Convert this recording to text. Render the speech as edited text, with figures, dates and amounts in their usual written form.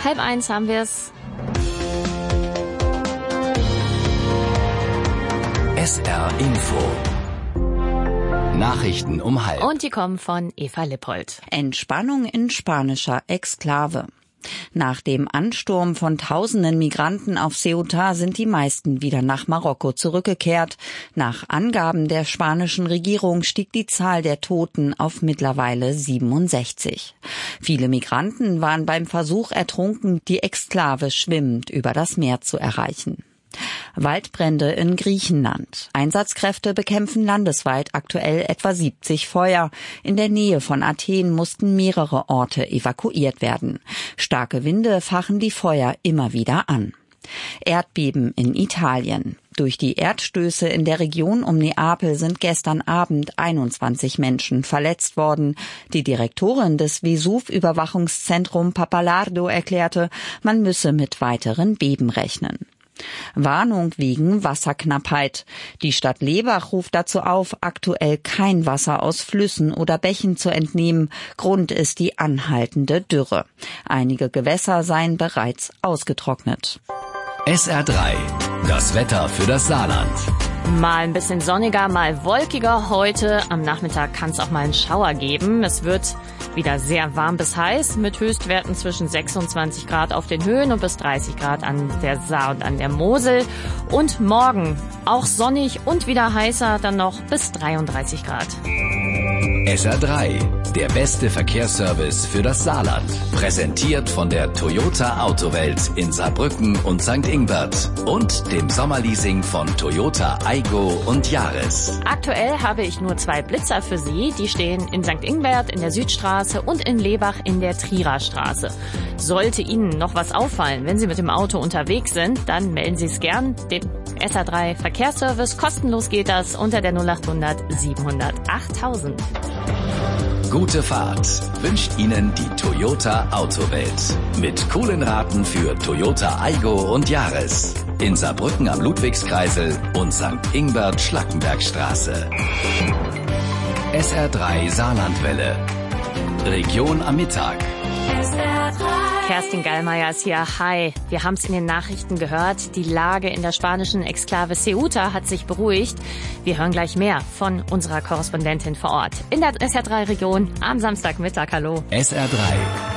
12:30 haben wir's. SR Info. Nachrichten um 12:30. Und die kommen von Eva Lippold. Entspannung in spanischer Exklave. Nach dem Ansturm von tausenden Migranten auf Ceuta sind die meisten wieder nach Marokko zurückgekehrt. Nach Angaben der spanischen Regierung stieg die Zahl der Toten auf mittlerweile 67. Viele Migranten waren beim Versuch ertrunken, die Exklave schwimmend über das Meer zu erreichen. Waldbrände in Griechenland. Einsatzkräfte bekämpfen landesweit aktuell etwa 70 Feuer. In der Nähe von Athen mussten mehrere Orte evakuiert werden. Starke Winde fachen die Feuer immer wieder an. Erdbeben in Italien. Durch die Erdstöße in der Region um Neapel sind gestern Abend 21 Menschen verletzt worden. Die Direktorin des Vesuv-Überwachungszentrum Pappalardo erklärte, man müsse mit weiteren Beben rechnen. Warnung wegen Wasserknappheit. Die Stadt Lebach ruft dazu auf, aktuell kein Wasser aus Flüssen oder Bächen zu entnehmen. Grund ist die anhaltende Dürre. Einige Gewässer seien bereits ausgetrocknet. SR3. Das Wetter für das Saarland. Mal ein bisschen sonniger, mal wolkiger heute. Am Nachmittag kann es auch mal einen Schauer geben. Es wird wieder sehr warm bis heiß mit Höchstwerten zwischen 26 Grad auf den Höhen und bis 30 Grad an der Saar und an der Mosel. Und morgen auch sonnig und wieder heißer, dann noch bis 33 Grad. SR3. Der beste Verkehrsservice für das Saarland. Präsentiert von der Toyota Autowelt in Saarbrücken und St. Ingbert und dem Sommerleasing von Toyota Aygo und Yaris. Aktuell habe ich nur 2 Blitzer für Sie. Die stehen in St. Ingbert in der Südstraße und in Lebach in der Trierer Straße. Sollte Ihnen noch was auffallen, wenn Sie mit dem Auto unterwegs sind, dann melden Sie es gern dem SR3 Verkehrsservice. Kostenlos geht das unter der 0800 700 8000. Gute Fahrt wünscht Ihnen die Toyota Autowelt. Mit coolen Raten für Toyota Aygo und Yaris. In Saarbrücken am Ludwigskreisel und St. Ingbert Schlackenbergstraße. SR3 Saarlandwelle. Region am Mittag. Kerstin Gallmeier ist hier. Hi. Wir haben es in den Nachrichten gehört. Die Lage in der spanischen Exklave Ceuta hat sich beruhigt. Wir hören gleich mehr von unserer Korrespondentin vor Ort in der SR3-Region am Samstagmittag. Hallo. SR3.